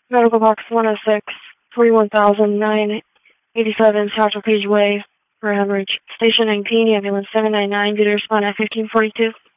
Medical Box 106, 41,987 South Page Way for hemorrhage. Station 19, ambulance 799, due to respond at 1542.